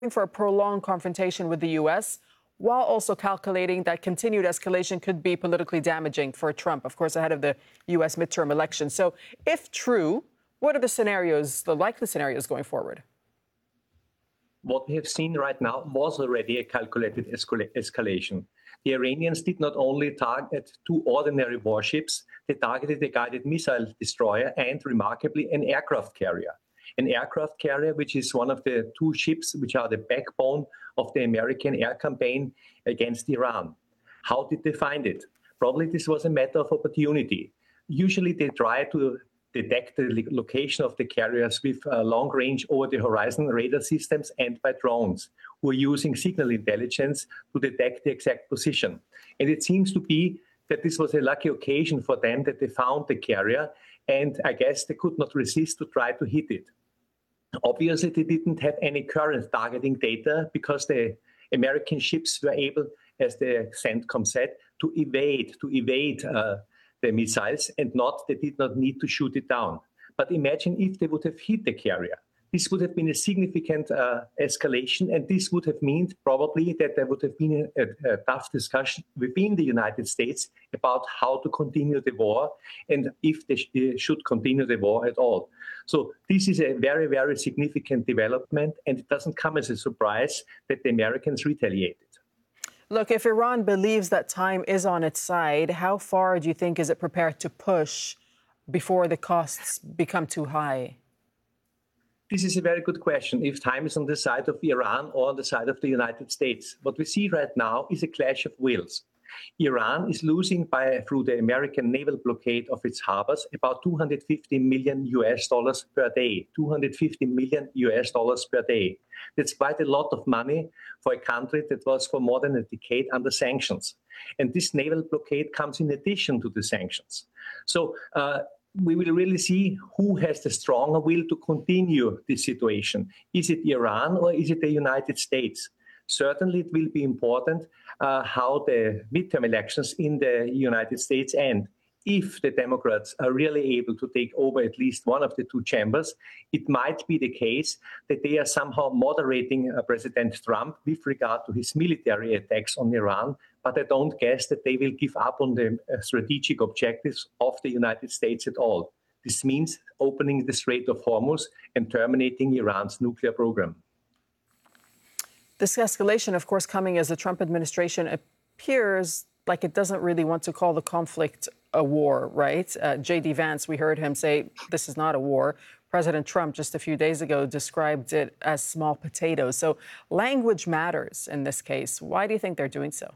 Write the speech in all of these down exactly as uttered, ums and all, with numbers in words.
for a prolonged confrontation with the U S, while also calculating that continued escalation could be politically damaging for Trump, of course, ahead of the U S midterm election. So if true, what are the scenarios, the likely scenarios going forward? What we have seen right now was already a calculated escal- escalation. The Iranians did not only target two ordinary warships, they targeted a guided missile destroyer and, remarkably, an aircraft carrier. An aircraft carrier, which is one of the two ships which are the backbone of the American air campaign against Iran. How did they find it? Probably this was a matter of opportunity. Usually they try to detect the location of the carriers with uh, long-range over-the-horizon radar systems and by drones, who are using signal intelligence to detect the exact position. And it seems to be that this was a lucky occasion for them that they found the carrier, and I guess they could not resist to try to hit it. Obviously, they didn't have any current targeting data because the American ships were able, as the CENTCOM said, to evade, to evade uh, the missiles, and not, they did not need to shoot it down. But imagine if they would have hit the carrier. This would have been a significant uh, escalation, and this would have meant probably that there would have been a, a tough discussion within the United States about how to continue the war and if they sh- should continue the war at all. So this is a very, very significant development, and it doesn't come as a surprise that the Americans retaliated. Look, if Iran believes that time is on its side, how far do you think is it prepared to push before the costs become too high? This is a very good question, if time is on the side of Iran or on the side of the United States. What we see right now is a clash of wills. Iran is losing by through the American naval blockade of its harbors about two hundred fifty million U S dollars per day, two hundred fifty million U S dollars per day. That's quite a lot of money for a country that was for more than a decade under sanctions. And this naval blockade comes in addition to the sanctions. So uh, we will really see who has the stronger will to continue this situation. Is it Iran or is it the United States? Certainly, it will be important uh, how the midterm elections in the United States end. If the Democrats are really able to take over at least one of the two chambers, it might be the case that they are somehow moderating uh, President Trump with regard to his military attacks on Iran. But I don't guess that they will give up on the uh, strategic objectives of the United States at all. This means opening the Strait of Hormuz and terminating Iran's nuclear program. This escalation, of course, coming as the Trump administration appears like it doesn't really want to call the conflict a war, right? Uh, J D Vance, we heard him say this is not a war. President Trump just a few days ago described it as small potatoes. So language matters in this case. Why do you think they're doing so?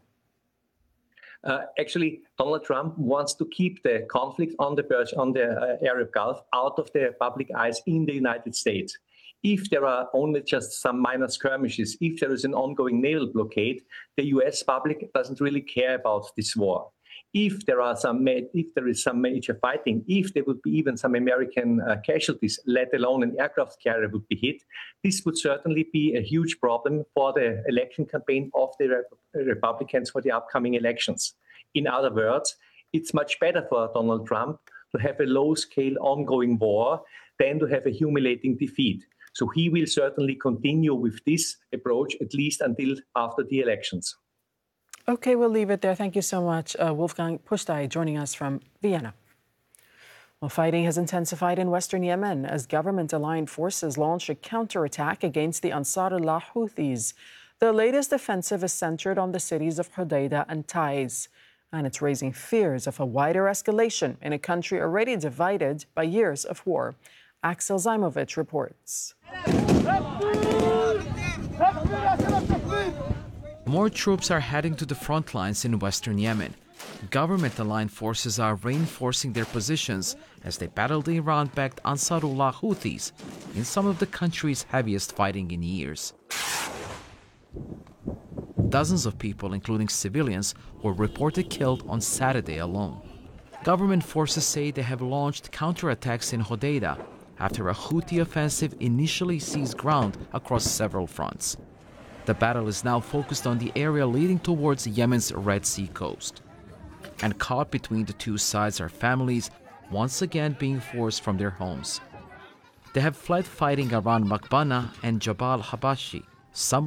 Uh, actually, Donald Trump wants to keep the conflict on the Perch, on the uh, Arab Gulf out of the public eyes in the United States. If there are only just some minor skirmishes, if there is an ongoing naval blockade, the U S public doesn't really care about this war. If there are some, if there is some major fighting, if there would be even some American uh, casualties, let alone an aircraft carrier would be hit, this would certainly be a huge problem for the election campaign of the Rep- Republicans for the upcoming elections. In other words, it's much better for Donald Trump to have a low-scale ongoing war than to have a humiliating defeat. So he will certainly continue with this approach, at least until after the elections. OK, we'll leave it there. Thank you so much, uh, Wolfgang Pusztai, joining us from Vienna. Well, fighting has intensified in western Yemen as government-aligned forces launch a counterattack against the Ansarullah Houthis. The latest offensive is centered on the cities of Hodeidah and Taiz, and it's raising fears of a wider escalation in a country already divided by years of war. Axel Zajmovic reports. More troops are heading to the front lines in western Yemen. Government-aligned forces are reinforcing their positions as they battle the Iran-backed Ansarullah Houthis in some of the country's heaviest fighting in years. Dozens of people, including civilians, were reported killed on Saturday alone. Government forces say they have launched counterattacks in Hodeidah after a Houthi offensive initially seized ground across several fronts. The battle is now focused on the area leading towards Yemen's Red Sea coast. And caught between the two sides are families once again being forced from their homes. They have fled fighting around Makbana and Jabal Habashi, Some